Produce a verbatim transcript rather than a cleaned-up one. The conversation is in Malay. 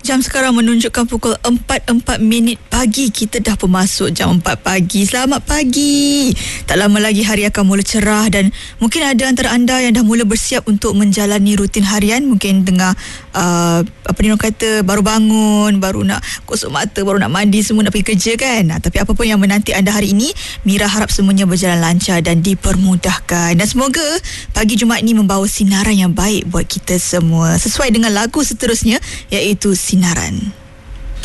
Jam sekarang menunjukkan pukul empat empat minit pagi. Kita dah pun masuk jam empat pagi. Selamat pagi. Tak lama lagi hari akan mula cerah dan mungkin ada antara anda yang dah mula bersiap untuk menjalani rutin harian. Mungkin tengah uh, apa ni orang kata, baru bangun, baru nak kosok mata, baru nak mandi, semua nak pergi kerja kan. Nah, tapi apa pun yang menanti anda hari ini, Mira harap semuanya berjalan lancar dan dipermudahkan. Dan semoga pagi Jumaat ini membawa sinaran yang baik buat kita semua. Sesuai dengan lagu seterusnya, iaitu Sinaran.